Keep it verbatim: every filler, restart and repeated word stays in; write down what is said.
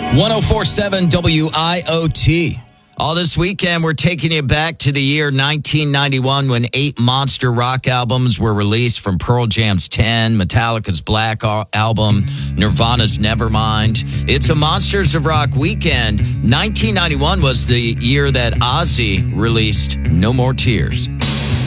one oh four point seven W I O T. All this weekend, we're taking you back to the year nineteen ninety-one when eight monster rock albums were released, from Pearl Jam's ten, Metallica's Black Album, Nirvana's Nevermind. It's a Monsters of Rock weekend. nineteen ninety-one was the year that Ozzy released No More Tears.